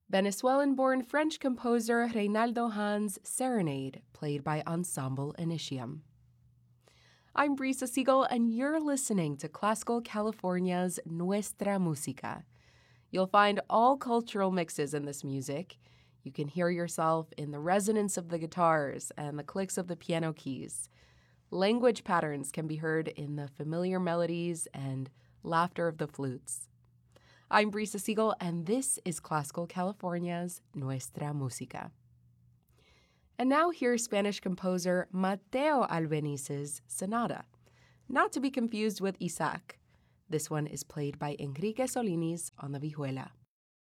Venezuelan-born French composer Reynaldo Hahn's Serenade, played by Ensemble Initium. I'm Brisa Siegel, and you're listening to Classical California's Nuestra Música. You'll find all cultural mixes in this music. You can hear yourself in the resonance of the guitars and the clicks of the piano keys. Language patterns can be heard in the familiar melodies and laughter of the flutes. I'm Brisa Siegel, and this is Classical California's Nuestra Música. And now here's Spanish composer Mateo Albéniz's Sonata, not to be confused with Isaac. This one is played by Enrique Solinis on the vihuela.